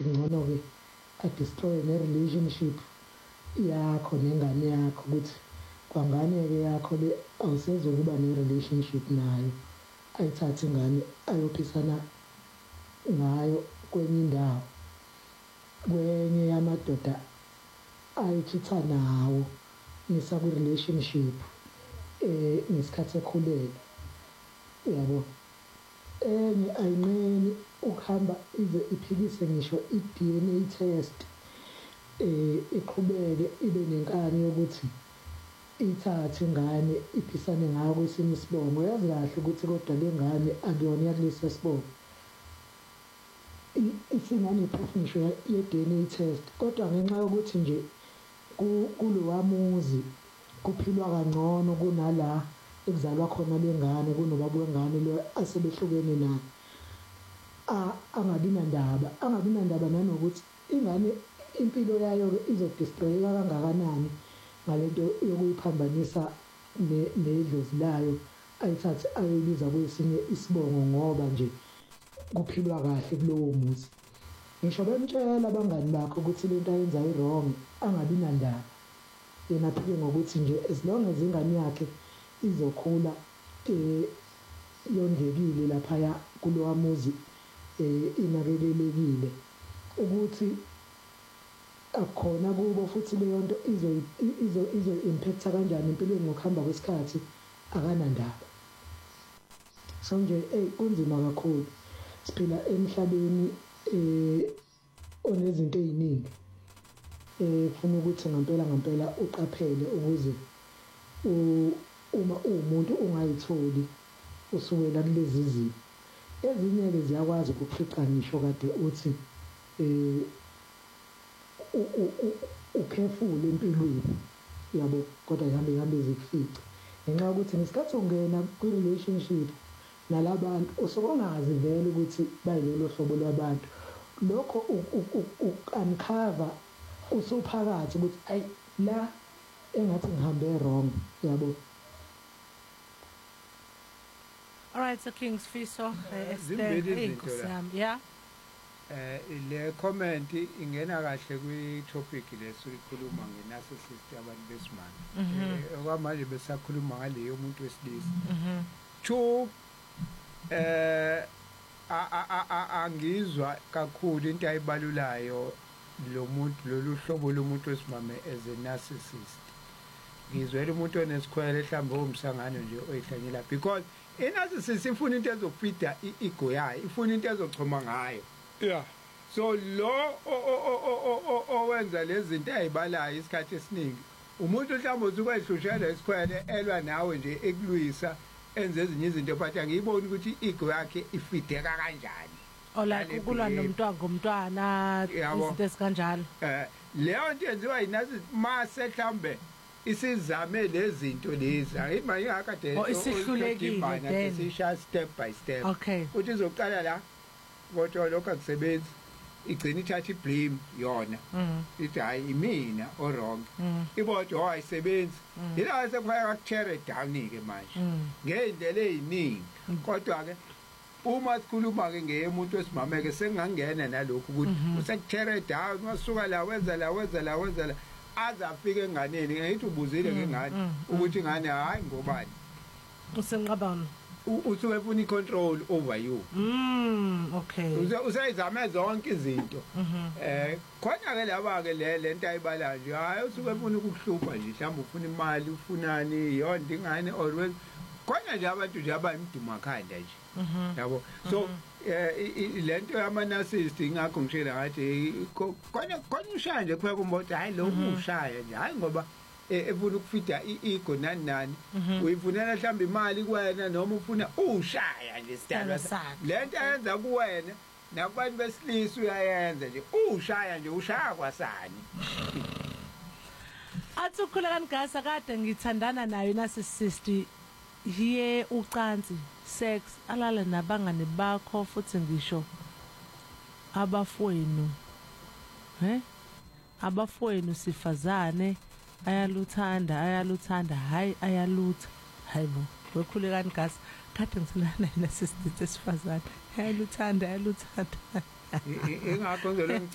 ngcono ke destroy ne relationship yakho nengane yakho ukuthi kwangane ke yakho le awusezokuba ne relationship nayo ayithathe ingane ayophisana ngayo kwenye indawo kwenye yamadoda ayichitha nawo nisaku relationship ngesikhathi ekhulele yabo enye ayimeni ukuhamba ize iphikise ngisho i-DNA test iqhubeke ibe nenkani yokuthi ithathe ingane iphisane ngayo kwesinye isibongo yazi kahle ukuthi kodwa le ngane akuyona yakulesi sibongo isingane iphufu ngisho ye-DNA test kodwa ngenxa yokuthi nje kulowamuzi kuphilwa kangcono kunala ekuzalwa khona lengane kunobaba wengane lo asebehlukene naye angabi nandaba nanokuthi ingane impilo yayo izodestroyeka kangakanani ngalento yokuyiphambanisa nedlozi layo ayithathe ayoyibiza kwesinye isibongo ngoba nje kuphilwa kahle kulowo muzi. Ngisho bemtshela abangani bakho ukuthi lento ayenzayo wrong angabi nandaba yena aphike ngokuthi nje as long as ingane yakhe izokhula yondlekile laphaya kulowa muzi inakelelekile ukuthi akhona kubo futhi leyo nto izo impacta kanjani empilweni ngokuhamba kwesikhathi akanandaba. So nje kunzima kakhulu siphila emhlabeni onezinto eziningi kufuna ukuthi ngempela uqaphele ukuze uma umuntu ungayitholi usukela kulezi zimo ezinye ke ziyakwazi ukufica ngisho kade uthi ukhefule empilweni yabo kodwa ihambe zikufica ngenxa yokuthi ngesikhathi ungena kwi-relationship nalabantu usukongazi vele ukuthi bayilolo hlobo lwabantu lokho uncover usuphakathi ukuthi ayi la engathi ngihambe wrong yabo. All right, so King Sifiso, Esther, yeah. Le comment ingena kahle kwi-topic lesikukhuluma nge-narcissist abantu besimanje. Okwamanje besakhuluma ngaleyo umuntu wesilisa. Two angizwa kakhulu into ayibalulayo lo muntu lolu hlobo lomuntu wesimame as a narcissist. Ngizwela umuntu onesikhwele mhlawumbe omsangano nje oyihlanyela because i-narcissist ifuna into ezofida i-ego yayo, ifuna into ezochoma ngayo. Yeah. So lo owenza lezi zinto ezibalayo isikhathi esiningi umuntu mhlawumbe uzukuyihlushela isikhwele elwa nawe nje ekulwisa enze ezinye izinto but angiyiboni ukuthi i-ego yakhe ifideka kanjani. Like ukulwa ngomntwana izinto ezikanjalo. Leyo nto yenziwa yinasi mase mhlambe isizame lezi zinto lezi ayithi manje akade isihlulekile then sisha step by step. Okay. Uthi uzoqala la kodwa lokho akusebenzi igcina ithatha iblame yona ithi hayi imina o wrong ibodwa ayisebenzi yila sekwaya kuchere down ke manje ngendlela eziningi kodwa ke uma sikhuluma ke ngemuntu wesimame ke sengangena nalokho ukuthi usekuchere down wasuka la wenza la azafika enganeni ngithi ubuzile ngengane ukuthi ingane hayi ngobani usenqabana usuke ufuna icontrol over you. Okay. Usayizama zonke izinto. Khona ke laba ke lento ayibala nje hayi usuke ufuna ukuhlupha nje mhlawumbe ufuna imali ufunani yonke ingane always khona nje abantu nje abayimduma khanda nje. Yabo. So lento yama narcissist ingakho ngishela ngathi khona ushaya nje kuphela umuntu hayi lo ushaya nje hayi ngoba efuna ukufida i-ego nani uyifunela mhlawumbe imali kuwena noma ufuna ushaya nje sidalwa lento ayenza kuwena nakubantu besilisa uyayenza nje ushaya nje ushaya kwasani. Athi ukhula kanigasa kade ngithandana nayo narcissist hiye ucansi sex alala nabangane bakho futhi ngisho abafowenu abafowenu sifazane ayaluthanda hayi ayalutha hayibo wekhule kanigasa kade ngithandana narcissist esifazane ayaluthanda ingakho ngelo